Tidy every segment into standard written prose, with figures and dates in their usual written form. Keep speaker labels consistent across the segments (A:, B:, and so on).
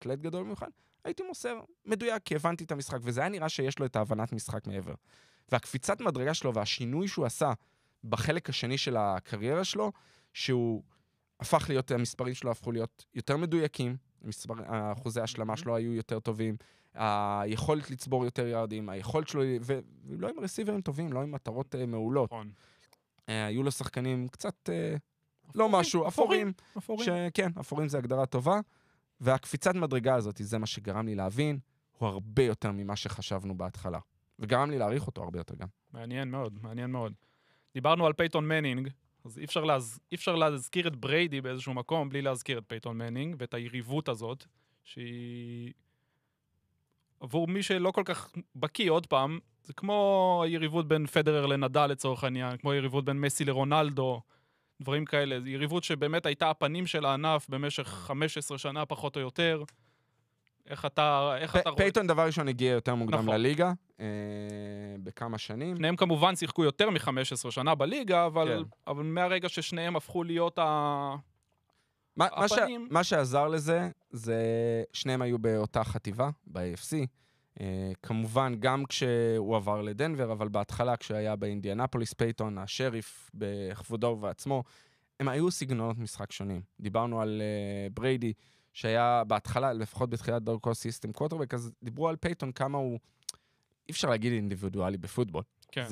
A: אתלט גדול במיוחד, הייתי מוסר מדויק, כי הבנתי את המשחק, וזה היה נראה שיש לו את ההבנת משחק מעבר. והקפיצת מדרגה שלו והשינוי שהוא עשה בחלק השני של הקריירה שלו, שהוא הפך להיות, המספרים שלו הפכו להיות יותר מדויקים, אחוזי ההשלמה שלו היו יותר טובים, היכולת לצבור יותר ירדים, היכולת שלו, ולא עם רסיברים טובים, לא עם מטרות מעולות. היו לו שחקנים קצת, לא משהו, אפורים. כן, אפורים זה הגדרה טובה, והקפיצת מדרגה הזאת, זה מה שגרם לי להבין, הוא הרבה יותר ממה שחשבנו בהתחלה. וגרם לי להעריך אותו הרבה יותר גם.
B: מעניין מאוד, מעניין מאוד. דיברנו על פייטון מנינג, אז אי אפשר להזכיר את בריידי באיזשהו מקום, בלי להזכיר את פייטון מנינג, ואת היריבות הזאת, שהיא עבור מי שלא כל כך בקיא עוד פעם, זה כמו היריבות בין פדרר לנדל לצורך העניין, כמו היריבות בין מסי לרונלדו, דברים כאלה. זו יריבות שבאמת הייתה הפנים של הענף במשך 15 שנה פחות או יותר. איך אתה רואה?
A: פייטון דבר ראשון הגיע יותר מוקדם לליגה, בכמה שנים.
B: שניהם כמובן שיחקו יותר מ-15 שנה בליגה, אבל מהרגע ששניהם הפכו להיות הפנים...
A: מה שעזר לזה, זה שניהם היו באותה חטיבה, ב-AFC. כמובן גם כשהוא עבר לדנבר, אבל בהתחלה כשהיה באינדיאנפוליס, פייטון, השריף בכבודו ובעצמו, הם היו סגנונות משחק שונים. דיברנו על בריידי, שהיה בהתחלה, לפחות בתחילת דרכו סיסטם קווטרבק, אז דיברו על פייטון כמה הוא, אי אפשר להגיד אינדיבידואלי בפוטבול.
B: כן.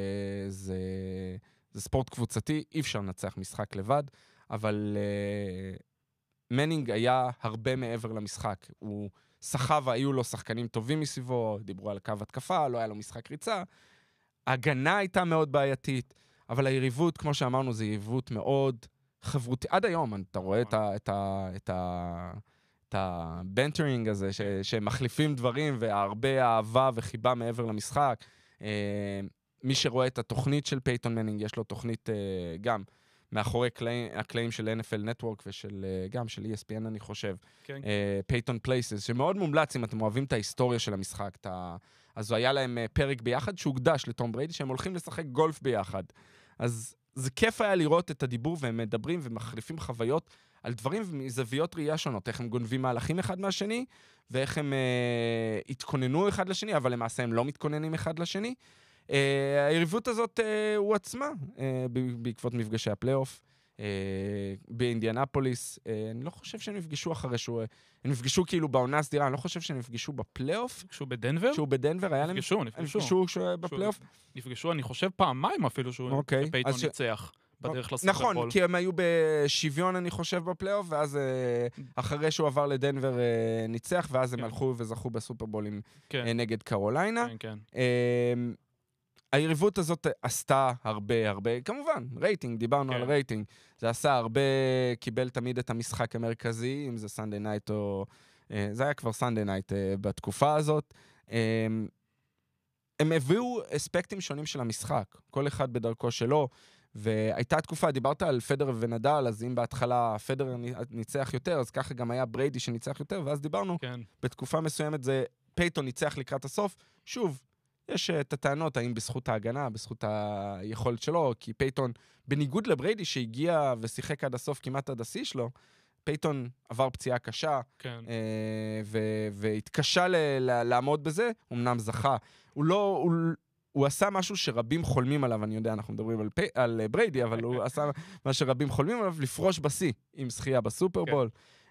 A: זה ספורט קבוצתי, אי אפשר לנצח משחק לבד, אבל מנינג היה הרבה מעבר למשחק. הוא סחב, היו לו שחקנים טובים מסביבו, דיברו על קו התקפה, לא היה לו משחק ריצה. ההגנה הייתה מאוד בעייתית, אבל היריבות, כמו שאמרנו, זה יריבות מאוד חברותי. עד היום, אתה רואה את הבנטרינג הזה, שמחליפים דברים, והרבה אהבה וחיבה מעבר למשחק. מי שרואה את התוכנית של פייטון מנינג, יש לו תוכנית גם מאחורי הקלעים של NFL Network וגם של ESPN, אני חושב. פייטון פלייסס, שמאוד מומלץ אם אתם אוהבים את ההיסטוריה של המשחק. אז היה להם פרק ביחד שהוקדש לטום בריידי, שהם הולכים לשחק גולף ביחד. אז זה כיף היה לראות את הדיבור, והם מדברים ומחליפים חוויות על דברים ומזוויות ראייה שונות, איך הם גונבים מהלכים אחד מהשני, ואיך הם התכוננו אחד לשני, אבל למעשה הם לא מתכוננים אחד לשני. היריבות הזאת הוא עצמה, בעקבות מפגשי הפלייאוף, באינדיאנפוליס, אני לא חושב שהם נפגשו אחרי שהוא, הם נפגשו כאילו בעונה הסדירה, אני לא חושב שהם נפגשו בפלייאוף.
B: נפגשו בדנבר?
A: שהוא בדנבר, היה להם... נפגשו בפלייאוף?
B: נפגשו, אני חושב פעמיים אפילו שפייטון ניצח בדרך לסופרבול.
A: נכון, כי הם היו בשוויון, אני חושב, בפלייאוף, ואז אחרי שהוא עבר לדנבר ניצח, ואז הם הלכו וזכו בסופרבולים נגד קרוליינה. היריבות הזאת עשתה הרבה, כמובן, רייטינג, דיברנו על רייטינג, זה עשה הרבה, קיבל תמיד את המשחק המרכזי, אם זה סנדי נייט או... זה היה כבר סנדי נייט בתקופה הזאת. הם הביאו אספקטים שונים של המשחק, כל אחד בדרכו שלו, והייתה תקופה, דיברת על פדרר ונדל, אז אם בהתחלה פדרר ניצח יותר, אז ככה גם היה בריידי שניצח יותר, ואז דיברנו, בתקופה מסוימת זה פייטון ניצח לקראת הסוף, שוב, יש את הטענות, האם בזכות ההגנה, בזכות היכולת שלו, כי פייטון, בניגוד לבריידי שהגיע ושיחק עד הסוף כמעט עד השיא שלו, פייטון עבר פציעה קשה, והתקשה לעמוד בזה, אמנם זכה. הוא עשה משהו שרבים חולמים עליו, אני יודע, אנחנו מדברים על בריידי, אבל הוא עשה מה שרבים חולמים עליו, לפרוש בשיא, עם זכייה בסופרבול.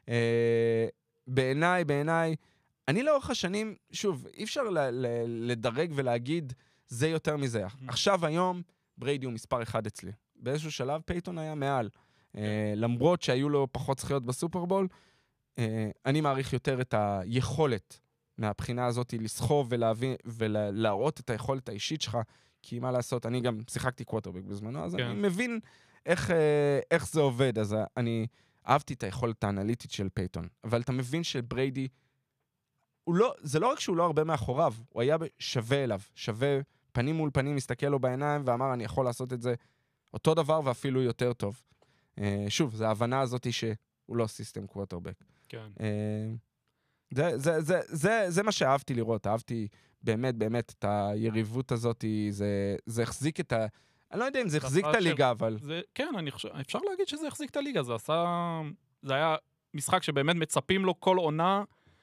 A: בעיניי, אני לאורך השנים, שוב, אי אפשר לדרג ולהגיד, זה יותר מזה. עכשיו, היום, בריידי הוא מספר אחד אצלי. באיזשהו שלב, פייטון היה מעל. למרות שהיו לו פחות זכיות בסופרבול, אני מעריך יותר את היכולת מהבחינה הזאת לסחוב ולהבין, ולהראות את היכולת האישית שלך, כי מה לעשות, אני גם שיחקתי קווטרבק בזמנו, אז אני מבין איך זה עובד, אז אני אהבתי את היכולת האנליטית של פייטון, אבל אתה מבין שבריידי, זה לא רק שהוא לא הרבה מאחוריו, הוא היה שווה אליו, שווה פנים מול פנים, מסתכל לו בעיניים ואמר, אני יכול לעשות את זה אותו דבר ואפילו יותר טוב. שוב, זו ההבנה הזאת שהוא לא סיסטם קווטרבק.
B: כן.
A: זה מה שאהבתי לראות, אהבתי באמת את היריבות הזאת, זה החזיק את ה... אני לא יודע אם זה החזיק את הליגה, אבל...
B: כן, אפשר להגיד שזה החזיק את הליגה, זה היה משחק שבאמת מצפים לו כל עונה,